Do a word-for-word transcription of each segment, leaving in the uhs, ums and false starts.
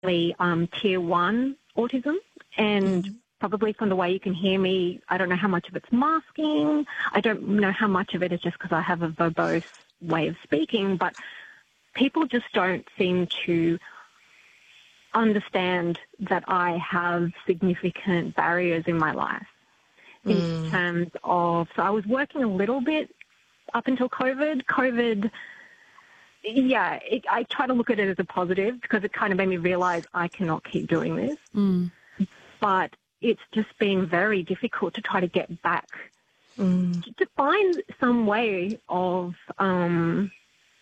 um, tier one autism, and mm-hmm. probably from the way you can hear me, I don't know how much of it's masking. I don't know how much of it is just because I have a verbose way of speaking, but people just don't seem to understand that I have significant barriers in my life in mm. terms of, so I was working a little bit up until COVID. COVID, yeah, it, I try to look at it as a positive because it kind of made me realize I cannot keep doing this. Mm. But it's just been very difficult to try to get back, mm. to, to find some way of um,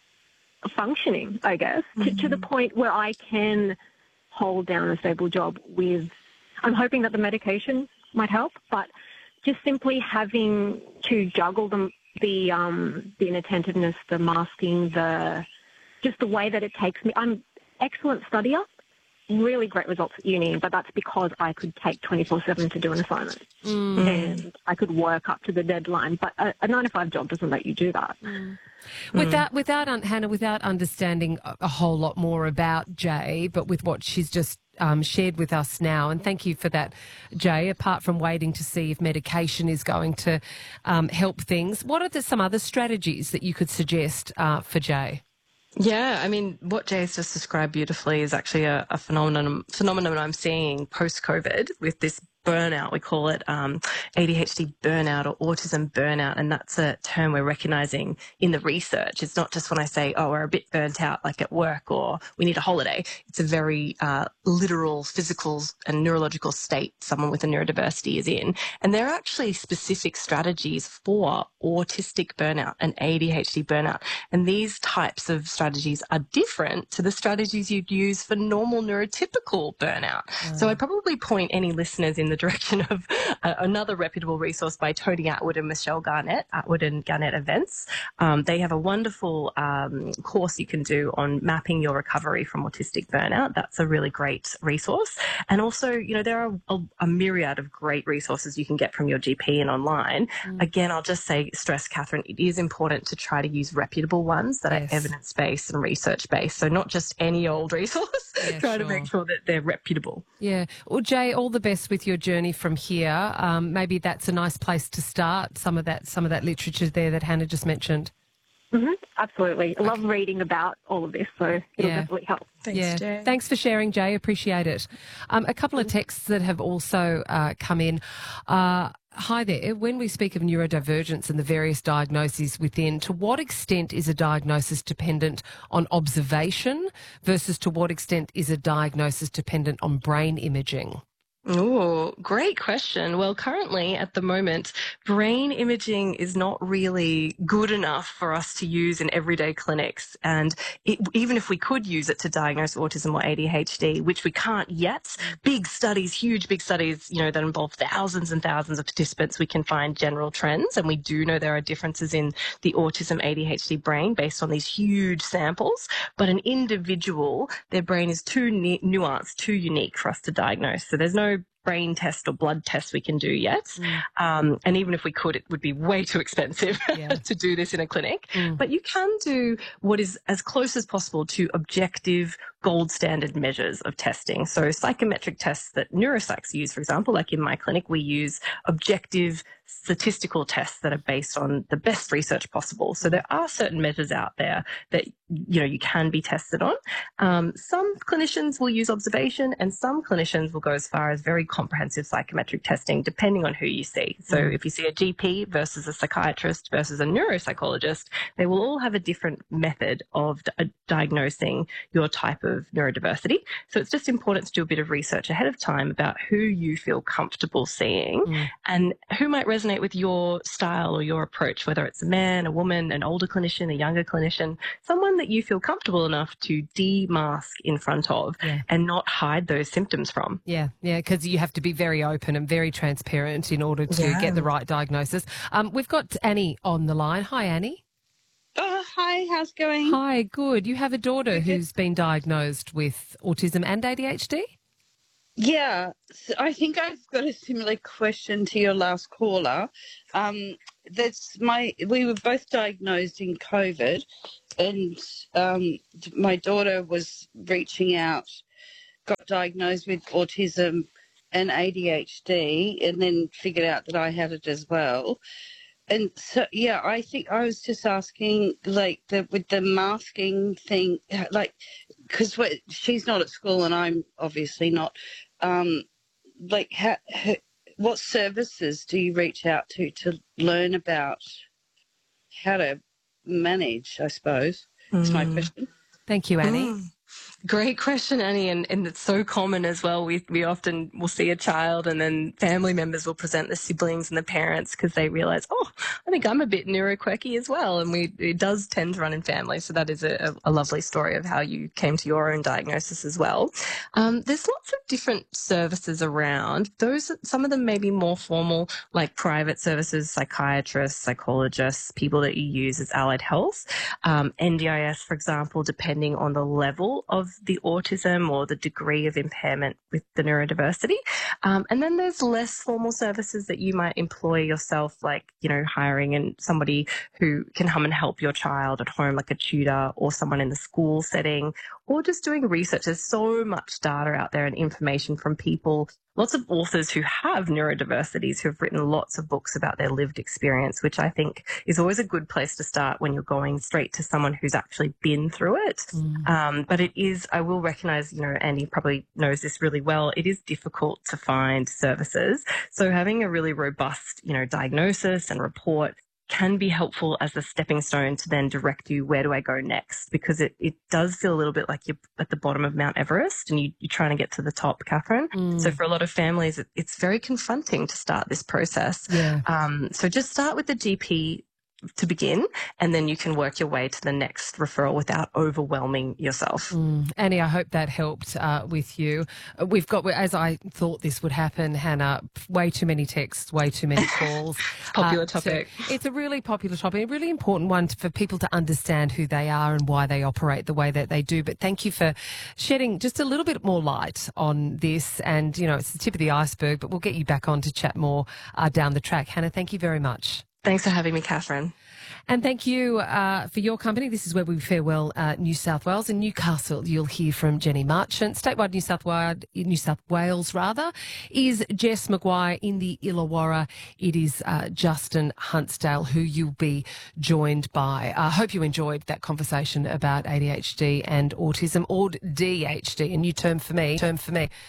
functioning, I guess, mm. to, to the point where I can hold down a stable job with, I'm hoping that the medication might help, but just simply having to juggle the, the, um, the inattentiveness, the masking, the, just the way that it takes me. I'm excellent studier, really great results at uni, but that's because I could take twenty-four seven to do an assignment mm. and I could work up to the deadline. But a, a nine to five job doesn't let you do that. Mm. Without, without um, Hannah, without understanding a, a whole lot more about Jay, but with what she's just um, shared with us now, and thank you for that, Jay, apart from waiting to see if medication is going to um, help things, what are the, some other strategies that you could suggest uh, for Jay? Yeah, I mean, what Jay has just described beautifully is actually a, a phenomenon phenomenon I'm seeing post-COVID with this burnout. We call it um, A D H D burnout or autism burnout, and that's a term we're recognising in the research. It's not just when I say, oh, we're a bit burnt out, like at work, or we need a holiday. It's a very uh, literal, physical and neurological state someone with a neurodiversity is in. And there are actually specific strategies for autistic burnout and A D H D burnout. And these types of strategies are different to the strategies you'd use for normal neurotypical burnout. Mm. So I'd probably point any listeners in the direction of uh, another reputable resource by Tony Atwood and Michelle Garnett, Atwood and Garnett Events. Um, they have a wonderful um, course you can do on mapping your recovery from autistic burnout. That's a really great resource. And also, you know, there are a, a myriad of great resources you can get from your G P and online. Mm. Again, I'll just say, stress, Catherine, it is important to try to use reputable ones that yes. are evidence-based and research-based. So not just any old resource. Yeah, try sure. to make sure that they're reputable. Yeah. Well, Jay, all the best with your journey from here. Um, maybe that's a nice place to start. Some of that, some of that literature there that Hannah just mentioned. Mm-hmm. Absolutely. I love reading about all of this, so it'll yeah. definitely help. Thanks, yeah. Jay. Thanks for sharing, Jay. Appreciate it. Um, a couple of texts that have also uh, come in. Uh, hi there. When we speak of neurodivergence and the various diagnoses within, to what extent is a diagnosis dependent on observation versus to what extent is a diagnosis dependent on brain imaging? Oh, great question. Well, currently at the moment, brain imaging is not really good enough for us to use in everyday clinics. And it, even if we could use it to diagnose autism or A D H D, which we can't yet, big studies, huge big studies, you know, that involve thousands and thousands of participants, we can find general trends. And we do know there are differences in the autism A D H D brain based on these huge samples. But an individual, their brain is too nu- nuanced, too unique for us to diagnose. So there's no brain test or blood test we can do yet. Mm. Um, and even if we could, it would be way too expensive yeah. to do this in a clinic. Mm. But you can do what is as close as possible to objective gold standard measures of testing. So psychometric tests that neuropsychs use, for example, like in my clinic, we use objective statistical tests that are based on the best research possible. So there are certain measures out there that, you know, you can be tested on. Um, some clinicians will use observation and some clinicians will go as far as very comprehensive psychometric testing, depending on who you see. So mm. if you see a G P versus a psychiatrist versus a neuropsychologist, they will all have a different method of di- diagnosing your type of neurodiversity. So it's just important to do a bit of research ahead of time about who you feel comfortable seeing mm. and who might resonate with your style or your approach, whether it's a man, a woman, an older clinician, a younger clinician, someone that you feel comfortable enough to de-mask in front of yeah. and not hide those symptoms from. Yeah, yeah, because you have to be very open and very transparent in order to yeah. get the right diagnosis. Um, we've got Annie on the line. Hi, Annie. Oh, hi, how's it going? Hi, good. You have a daughter okay. who's been diagnosed with autism and A D H D? Yeah, so I think I've got a similar question to your last caller. Um, that's my. We were both diagnosed in COVID, and um, my daughter was reaching out got diagnosed with autism and A D H D and then figured out that I had it as well. And so, yeah, I think I was just asking, like, the, with the masking thing, like, because she's not at school and I'm obviously not, um, like, ha, ha, what services do you reach out to to learn about how to manage, I suppose, is mm. my question. Thank you, Annie. Mm. Great question, Annie, and, and it's so common as well. We we often will see a child and then family members will present the siblings and the parents because they realise, oh, I think I'm a bit neuroquirky as well, and we it does tend to run in families. So that is a, a lovely story of how you came to your own diagnosis as well. Um, there's lots of different services around. Those some of them may be more formal, like private services, psychiatrists, psychologists, people that you use as allied health, um, N D I S, for example, depending on the level of the autism or the degree of impairment with the neurodiversity. Um, and then there's less formal services that you might employ yourself, like, you know, hiring and somebody who can come and help your child at home, like a tutor or someone in the school setting, or just doing research. There's so much data out there and information from people, lots of authors who have neurodiversities who have written lots of books about their lived experience, which I think is always a good place to start when you're going straight to someone who's actually been through it. Mm. Um, but it is, I will recognise, you know, Andy probably knows this really well, it is difficult to find services. So having a really robust, you know, diagnosis and report can be helpful as a stepping stone to then direct you, where do I go next? Because it, it does feel a little bit like you're at the bottom of Mount Everest and you, you're trying to get to the top, Catherine. Mm. So for a lot of families, it, it's very confronting to start this process. Yeah. Um, so just start with the G P to begin, and then you can work your way to the next referral without overwhelming yourself. Mm. Annie, I hope that helped uh, with you. We've got, as I thought this would happen, Hannah, way too many texts, way too many calls. Popular uh, topic. So it's a really popular topic, a really important one for people to understand who they are and why they operate the way that they do. But thank you for shedding just a little bit more light on this. And, you know, it's the tip of the iceberg, but we'll get you back on to chat more uh, down the track. Hannah, thank you very much. Thanks for having me, Catherine. And thank you uh, for your company. This is where we farewell uh, New South Wales. In Newcastle, you'll hear from Jenny Marchant. Statewide New South Wales, New South Wales rather, is Jess Maguire. In the Illawarra, it is uh, Justin Huntsdale, who you'll be joined by. I uh, hope you enjoyed that conversation about A D H D and autism, or D H D, a new term for me. Term for me.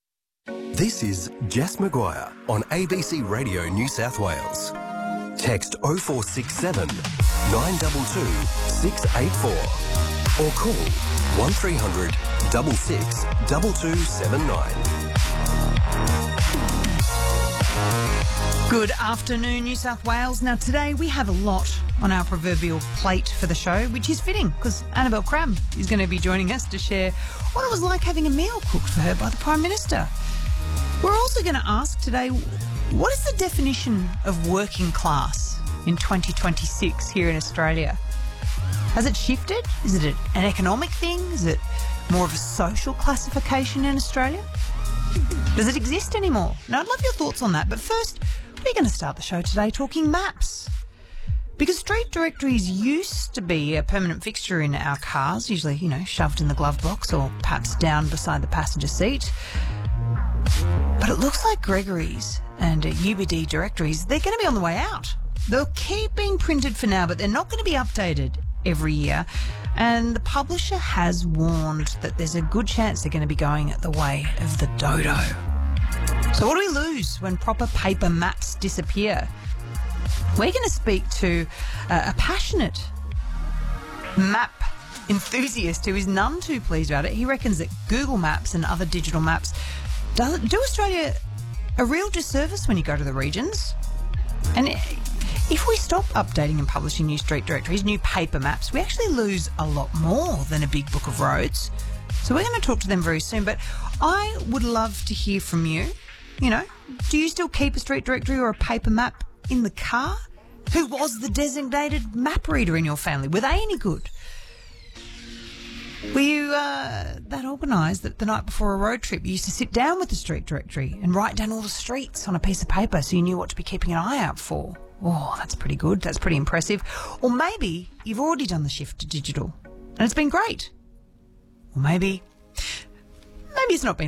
This is Jess Maguire on A B C Radio New South Wales. Text oh four six seven, nine two two, six eight four or call one three hundred, six six, two two seven nine. Good afternoon, New South Wales. Now, today we have a lot on our proverbial plate for the show, which is fitting because Annabelle Cram is going to be joining us to share what it was like having a meal cooked for her by the Prime Minister. We're also going to ask today, what is the definition of working class in twenty twenty-six here in Australia? Has it shifted? Is it an economic thing? Is it more of a social classification in Australia? Does it exist anymore? Now, I'd love your thoughts on that. But first, we're going to start the show today talking maps. Because street directories used to be a permanent fixture in our cars, usually, you know, shoved in the glove box or perhaps down beside the passenger seat. But it looks like Gregory's and uh, U B D directories, they're going to be on the way out. They'll keep being printed for now, but they're not going to be updated every year. And the publisher has warned that there's a good chance they're going to be going the way of the dodo. So what do we lose when proper paper maps disappear? We're going to speak to uh, a passionate map enthusiast who is none too pleased about it. He reckons that Google Maps and other digital maps does do Australia a real disservice when you go to the regions. And if we stop updating and publishing new street directories, new paper maps, we actually lose a lot more than a big book of roads. So we're going to talk to them very soon. But I would love to hear from you. You know, do you still keep a street directory or a paper map in the car? Who was the designated map reader in your family? Were they any good? Were you uh, that organised that the night before a road trip you used to sit down with the street directory and write down all the streets on a piece of paper so you knew what to be keeping an eye out for? Oh, that's pretty good. That's pretty impressive. Or maybe you've already done the shift to digital and it's been great. Or maybe... Maybe maybe it's not been